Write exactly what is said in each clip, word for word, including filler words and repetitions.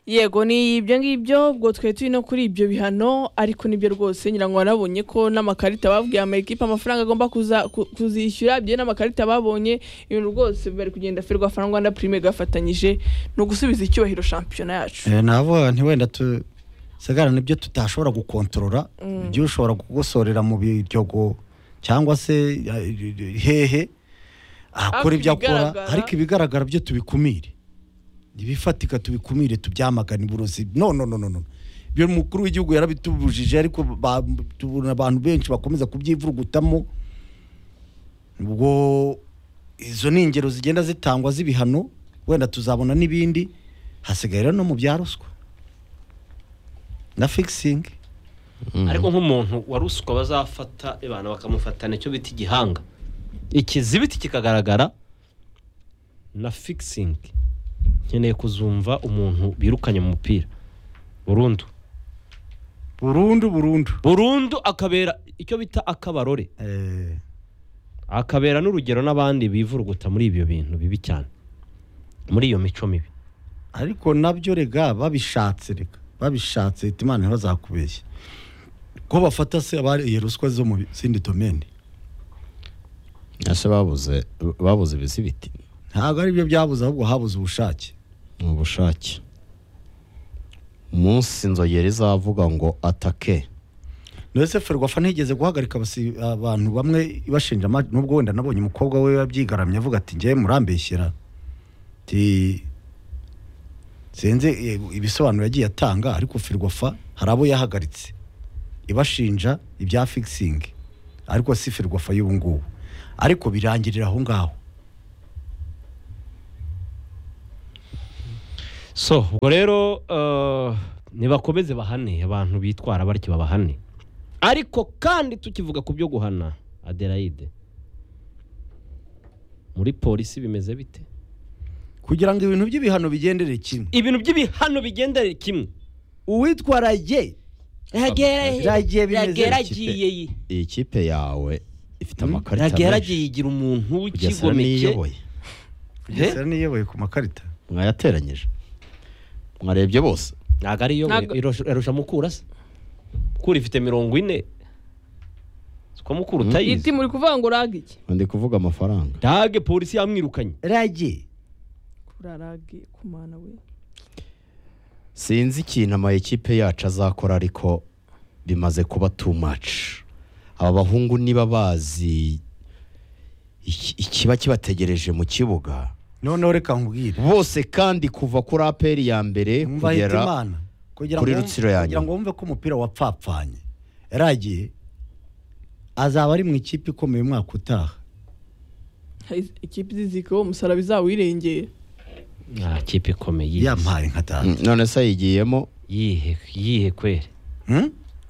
yego ni ibyo ngibyo ubwo twe turi no kuri ibyo bihano ariko nibyo rwose nyirango nabonye ko n'amakarita babwiye amakipe amafaranga agomba kuza kuzishyura bye n'amakarita babonye ibintu rwose bari kugenda Ferwa Rwanda Premier gafatanyije no gusubiza icyubahiro shampiyona yacu eh nabo ntiwenda tu sagara nibyo tutashobora gukontorora ibyo mm. ushobora kugosorera mu biryogo cyangwa se hehe akora ibyo akora ariko ibigaragara byo tubikumire ibifatika tubikumire tubyamagana iburozi no no no no byo mukuru w'igihugu yarabitubujije ariko tubona abantu benshi bakomeza kubyivurugutamo ubwo izo ningero zigenda zitangwa zibihano wenda tuzabona nibindi hasigaye no mu byaruswa na fixing mm. ariko nk'umuntu waruswa bazafata ebana bakamufatana cyo biti gihanga ikizibiti kikagaragara na fixing nkeneye kuzumva umuntu birukanye mu mupira burundu burundu burundu burundu akabera icyo bita akabarore eh akabera n'urugero n'abandi bivuruguta muri ibyo bintu bibi cyane muri iyo mico mibi ariko nabyo rega babishatse rega babishatse Imana ntibazakubeshye ko bafata se abari ruswa zo mu zindi domaine ase babuze babuze bizibiti ntago ari byo byabuze ahubwo habuze ubushake ubushake umunsi nzogera izavuga ngo atake nese Ferwa ntigeze guhagarika abantu bamwe ibashinja nubwo wenda nabonye umukobwa we yabyigaramye avuga ati ngiye murambeshyira ti senze ibisobanuro yagiye atanga ariko Ferwa harabo yahagaritse ibashinja ibya fixing ariko si Ferwa y'ubu ngubu ariko birangirira aho ngaho so ubwo rero uh, nibakomeze bahane abantu bitwara bariki babahane ariko kandi tukivuga ku byo guhana Adelaide muri polisi bimeze bite kugira ngo ibintu by'ibihano bigendere kimwe ibintu by'ibihano bigendere kimwe uwitwara ye yageragiye iyi kipe yawe ifite amakarita yageragiye yigira umuntu w'ikigomeke Ese niyoboye ku makarita mwayateranyije mwarebye bose naga ari yo erusha mukura se kuri ifite mirongo ine ko mukuru utayizi iti muri kuvuga ngo rage iki ndi kuvuga amafaranga rage polisi yamwirukanye rage kura rage kumana we sinzi ikintu ama ekipe yacu azakora ariko bimaze kuba too much aba bahungu niba bazi ikiba kibategereje mu kibuga none reka nkubwire bose kandi kuva kuri aperi ya mbere kugera kuri rutsiro yanyu kugira ngo wumve ko umupira wapfapfanye yaragiye azaba ari mu ikipe ikomeye umwaka utaha ikipe ziziko umusaraba izawirengeye nta kipe ikomeye yampaye nka data none se yigiyemo yihe yihe kwere hm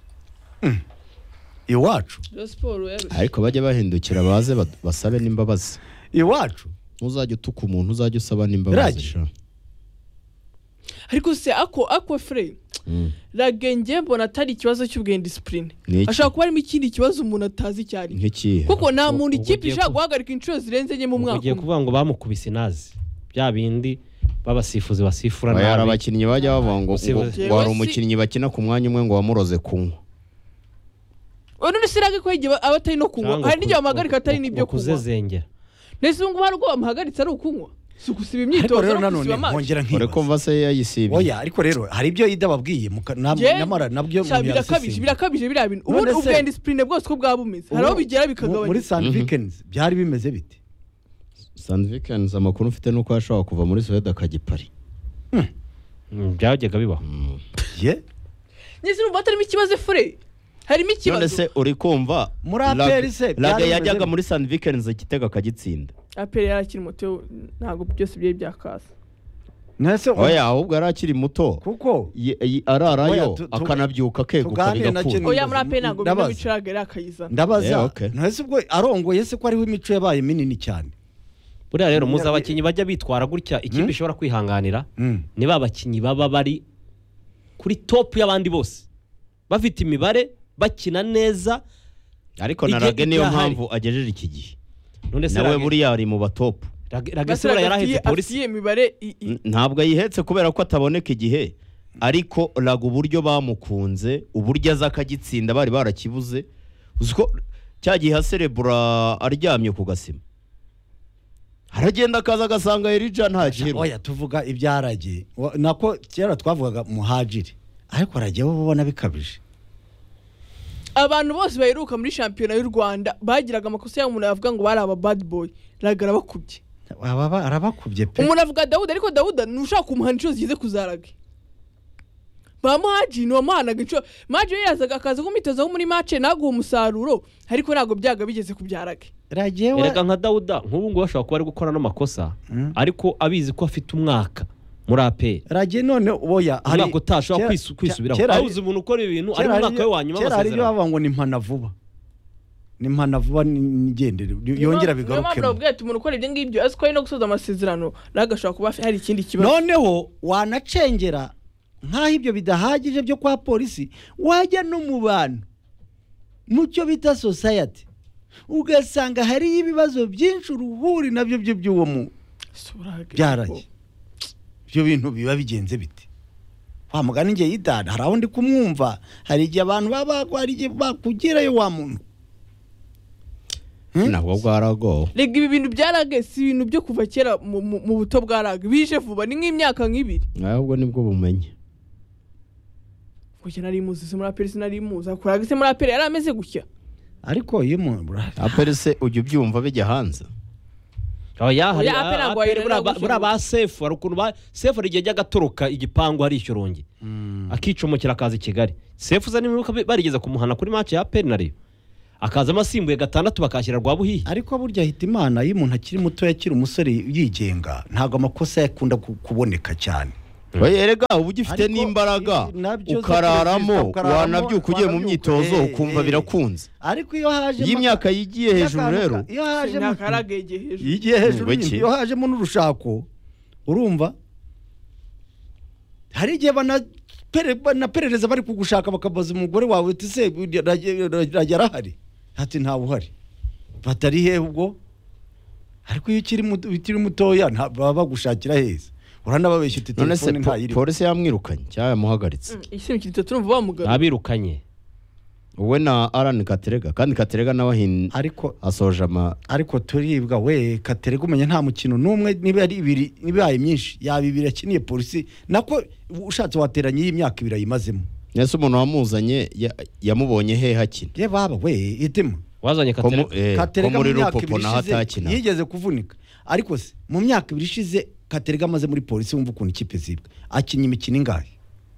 iwacu ariko bajye bahindukira baze basabe n'imbabazi iwacu uzajya utuka umuntu uzajya usaba n'imbabazi ariko se ako ako frere ragenge mbona atari ikibazo cy'ubwenge discipline ashaka kuba arimo ikindi kibazo umuntu atazi cyane nk'iki kuko nta muntu ikipe ishaka guhagarika inshuro zirenze nye mu mwaka ugiye kuvuga ngo bamukubise nazi bya bindi babasifuzi basifura nabi yara abakinnyi bajya bavuga ngo wari umukinnyi bakina ku mwanya umwe ngo wamuroze kunywa none sirage ko igihe abatari no kunywa hari n'igihe bamagarika atari n'ibyo kuzezengera nese ngo harwo bamahagaritse ari ukunywa sukusiba imyitozo no kusiba amazi ore kumva se yayisibye oya ariko rero hari ibyo idababwiye namara nabyo birakabije birakabije bira bintu ubundi ubwenge discipline bwose ko bwabumeze haraho bigera bikagabanya muri Sun Weekends byari bimeze bite Sun Weekends amakuru mfite nuko yashaka kuva muri Suède akagipari byajyaga biba ye nese numva atarimo ikibazo fure harimo ikibazo none se uri kumva muri aperi se laga yajyaga muri Sun Weekends igitega akagitsinda aperi yarakiri muto ntago byose bye byakasa nese oya ahubwo arakiri muto kuko ararayo akanabyuka keguka bigakura oya muri aperi ntago byo bicagera akayizana ndabaza nese ubwo arongoye se ko ariho imico yabaye minini cyane buriya rero muza abakinyi bajya bitwara gutya ikipe ishobora kwihanganira niba abakinyi baba bari kuri top y'abandi bose bafite imibare bakina neza ariko narage niyo mpamvu agejeje iki gihe none se nawe buriya ari mu batop Ragesera yaraheze polisi afitiye imibare i- i- ntabwo ayihetse kubera ko ataboneka igihe ariko raga uburyo bamukunze uburyo aza akagitsinda bari barakibuze uziko cya gihe aserebura aryamye ku gasima aragenda akaza agasanga Elija nta kintu oya tuvuga ibyarage Wa- nako kera twavugaga muhajiri ariko aragiye bo ubona bikabije abantu bose baheruka muri shampiyona y'u Rwanda bagiraga amakosa y'umuntu yavuga ngo bari aba bad boy ragara bakubye Ababa- arabakubye pe umuntu avuga Dawuda ariko Dawuda nushaka kumuhana inshuro zigize kuzarage bamuhaji ni wamuhanaga inshuro maji yazaga akaza kumitozaho muri match naguha umusaruro ariko ntabwo byaga bigeze kubyarage ragiye we erega nka Dawuda nk'ubu ngubu ashobora kuba ari gukora n'amakosa Mm. ariko abizi ko afite umwaka muri A P R ragiye none oya hari umwaka utashobora kera- kwisu- kwisubiraho kera- awuzi umuntu ukora ibintu ari kera mu mwaka hari- we wa nyuma kera hari ibyo amasezerano bavuga ngo ni mpana vuba ni mpana vuba ni- nigendere yongera niyo mpamvu bigarukemo navuga ati umuntu ukora ibyo ngibyo azi ko ari no gusoza amasezerano nawe ashobora kuba hari ikindi kibazo noneho wanacengera nk'aho ibyo bidahagije byo kwa polisi wajya no mu bantu mu cyo bita society ugasanga hariyo ibibazo byinshi uruhuri nabyo byo by'uwo mu byarage ibyo bintu biba bigenze bite wa mugani ngiye yidana hari aho ndi kumwumva hari igihe abantu baba hari igihe bakugerayo wa muntu Hmm? nabwo bwaragowe rega ibi bintu byarage si ibintu byo kuva kera mu mu- mu buto bwarage bije vuba ni nk'imyaka nk'ibiri ahubwo nibwo bumenye kuko nari muzi se muri aperi sinari muzi akuraga se muri aperi yari ameze gutya ariko iyo umuntu aperese ujya ubyumva bijya hanze oya hari Oya, A P R ntabwo wayirera gushyira buriya ba sefu hari ukuntu ba sefu hari igihe ajya agatoroka igipangu hari ishyorongi akicomokera akaza i Kigali sefu uza n'imyuka barigeze kumuhana kuri match ya A P R na Rayon akazamo asimbuye gatandatu bakashyira Rwabuhihi ariko burya ahita imana iyo umuntu akiri muto akiri umusore yigenga ntabwo amakosa yakunda ku- kuboneka cyane oya erega uba ugifite Ariko n'imbaraga ibi nabyo zo ukararamo perezida, ukararamo, wanabyuka ugiye mu wanabyuka, myitozo eh, ukumva eh. birakunze ariko iyo haje iyo imyaka yigiye hejuru rero iyo hajemo ntakarage igihe hejuru yigiye hejuru Biki? y'indi, iyo hajemo n'urushako urumva hari igihe banapere- banaperereza bari kugushaka bakabaza umugore wawe uti se rajya arahari ati ntawe uhari batari hehe ubwo ariko iyo ukiri muto- ukiri mutoya nta- baba bagushakira heza uranababeshya uti none se telefone po- ntayiri polisi yamwirukanye cyangwa yamuhagaritse isi mikino turumva bamugana abirukanye wowe na Alan Katerega kandi Katerega nawe ahin ariko asoje ama ariko turibwa we katerega umenya nta mukino n'umwe niba ari ibiri niba yaye myinshi yaba ibiri akiniye polisi nako ushatse wateranye y'imyaka ibiri ayimazemo nese umuntu wamuzanye ya- yamubonye he hakina ye baba we itima wazanye ko mu- Katerega eh, ko katerega muri mu myaka rupopo ibiri naho ishize atakina yigeze kuvunika ariko se mu myaka ibiri ishize katerega amaze muri polisi wumva ukuntu ikipe zibwa akinnye imikino ingahe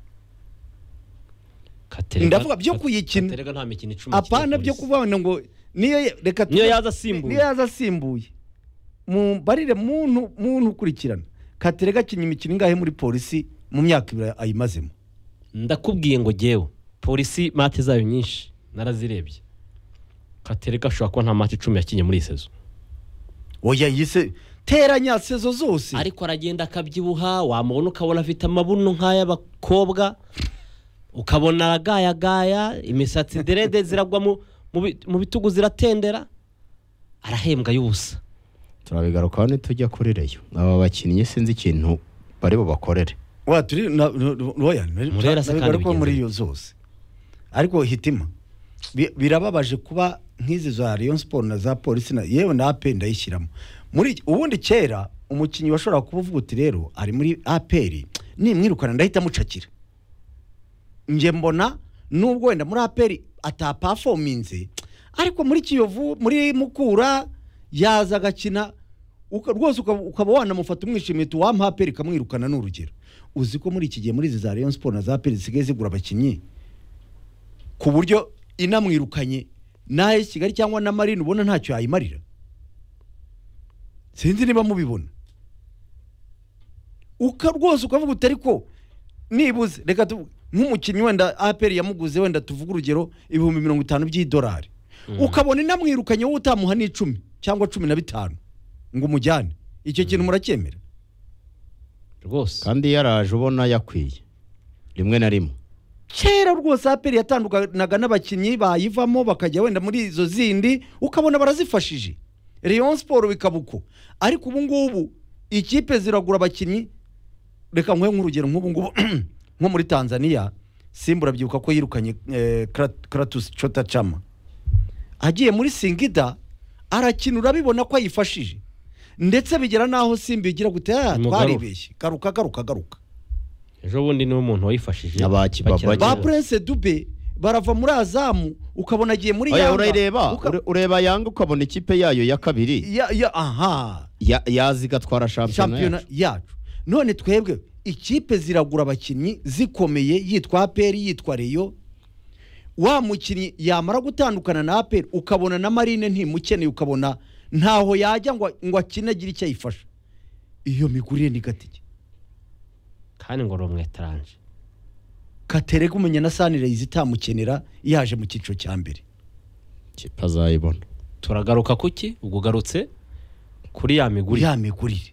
Katerega- ndavuga byo kuyikina. Katerega nta mikino icumi apana akina byo polisi. kuvana ngo niyo ye- reka Niyo tuve- yaza asimbuye. niyo yaza asimbuye mu barire muntu muntu ukurikirana katerega akinnye imikino ingahe muri polisi mu myaka ibiri ayimazemo ndakubwiye ngo jyewe polisi mate zayo nyinshi narazirebye Katerega ashobora kuba nta mate icumi yakinye muri iyi sezo oya yise teranya sezo zose ariko aragenda akabyibuha wamubona ukabona afite amabuno nk'ay'abakobwa ukabona aragayagaya imisatsi derede ziragwa mu- mu bi- mu bitugu ziratendera arahembwa y'ubusa turabigarukaho nitujya kuri reyo aba bakinnyi sinzi ikintu bari bubakorere wa turi na oya Murera se kandi ko muri bigenze iyo zose ariko hitima bi- birababaje kuba nk'izi za Rayon Sport na za polisi na yewe na A P R ndayishyiramo muri ubundi kera umukinnyi washobora kuba uvuga uti rero ari muri A P R nimwirukana ndahita mucakira nje mbona nubwo wenda muri A P R ataperforminze ariko muri Kiyovu muri Mukura yaza agakina uka- rwose ukaba ukaba wanamufata umwishimiye tu wampa A P R ikamwirukana n'urugero uzi ko muri iki gihe muri izi za Rayon Sport na za A P R zisigaye zigura abakinnyi ku buryo inamwirukanye naye Kigali cyangwa na Marine ubona ntacyo yayimarira sinzi niba mubibona uka rwose ukavuga uti ariko nibuze reka tu nk'umukinnyi wenda A P R yamuguze wenda tuvuga urugero ibihumbi mirongo itanu by'idolari ukabona inamwirukanye wowe utamuha n'icumi cyangwa cumi na bitanu ngo umujyane icyo kintu muracyemera rwose kandi yaraje ubona yakwiye rimwe na rimwe kera rwose A P R yatandukanaga n'abakinnyi bayivamo bakajya wenda muri izo zindi ukabona barazifashije Rayon Sport bikaba uko ariko ubu ngubu ikipe ziragura abakinnyi reka nkwe nk'urugero nk'ubu ngubu nko muri Tanzania Simba urabyibuka ko yirukanye eh, Kratos Chota Chama agiye muri Singida arakina urabibona ko ayifashije ndetse bigera naho Simba igira gutera twaribeshye garuka garuka garuka ejo bundi niwe muntu wayifashije Abakibaba ba Prince Dube barava muri Azamu ukabona agiye muri Oya Yanga urareba uka- ure- ureba Yanga ukabona ikipe yayo ya kabiri ya, ya aha ya- yazi gatwara shampiyona shampiyona yacu. yacu none twebwe ikipe ziragura abakinnyi zikomeye yitwa A P R yitwa Reyo wa mukinnyi yamara gutandukana na A P R ukabona na Marine ntimukeneye ukabona ntaho yajya ngo ngo akine agira icyo ayifasha iyo migurire ni gatike kandi ngo rumwetranje Katerega umenya na Sunrise itamukenera yaje mu cyiciro cya mbere Ikipe azayibona turagaruka kuki ubwo garutse kuri ya miguri ya migurire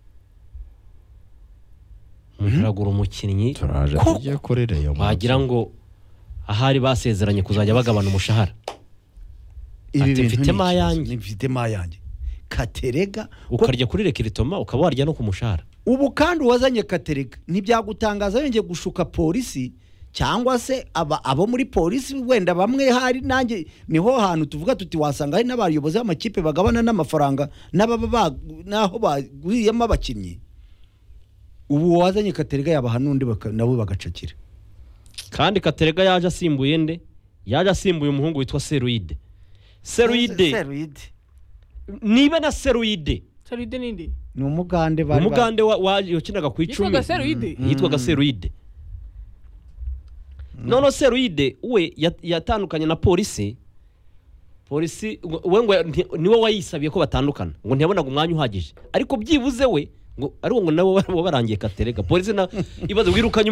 muragura umukinnyi turaje Koko. tujye kuri Rayon wagira ngo ahari basezeranye kuzajya bagabana umushahara ibi Ati, bintu mfitemo ni ikibazo, ayanjye. mfitemo ayanjye Katerega ko- ukarya kuri rekiritoma ukaba warya no ku mushahara ubu kandi uwazanye Katerega ntibyagutangaza yongeye gushuka polisi cyangwa se aba abo muri polisi wenda bamwe hari nanjye niho hantu tuvuga tuti wasanga hari n'abayobozi b'amakipe bagabana n'amafaranga n'ababa ba- naho baguriyemo abakinnyi ubu wazanye Katerega yabaha n'undi baka- nabo bagacakira kandi Katerega yaje asimbuye nde yaje asimbuye umuhungu witwa Seruide Seruide Seruide niba na Seruide Seruide nindi ni umugande bari umugande wa- waje wakinaga ku icumi yitwaga Seruide yitwaga Seruide none Seruide we yat- yatandukanye na polisi polisi we ngo nti- niwe wayisabiye ko batandukana ngo ntiyabonaga umwanya uhagije ariko byibuze we ngo ariko ngo nabo baba barangiye Katerega polisi na ibaze wirukanye